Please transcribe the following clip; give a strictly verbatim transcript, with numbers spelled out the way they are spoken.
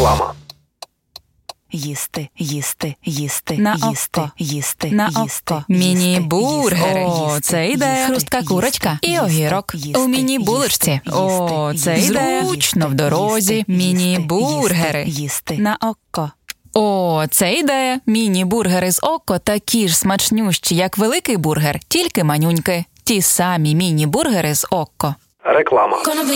Реклама. Їсти, їсти, їсти, На їсти, око. їсти, На їсти, око. їсти, Міні-бургери. їсти, О, це ідея. їсти, Хрустка їсти, курочка і їсти, огірок. їсти, У міні-булочці. їсти, О, їсти, це їсти, ідея. їсти, Зручно в дорозі. їсти, Міні-бургери. їсти, їсти. На око. О, це ідея. Міні-бургери з око такі ж смачнющі, як великий бургер, тільки манюньки. Ті самі міні-бургери з око. Реклама.